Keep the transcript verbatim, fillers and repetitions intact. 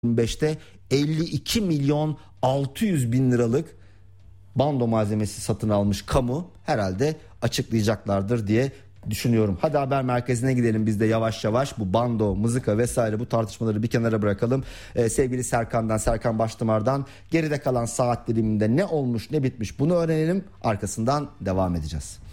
beşte elli iki milyon altı yüz bin liralık bando malzemesi satın almış kamu herhalde açıklayacaklardır diye düşünüyorum. Hadi haber merkezine gidelim biz de yavaş yavaş, bu bando, mızıka vesaire bu tartışmaları bir kenara bırakalım. Ee, sevgili Serkan'dan, Serkan Baştımar'dan geride kalan saat diliminde ne olmuş ne bitmiş bunu öğrenelim, arkasından devam edeceğiz.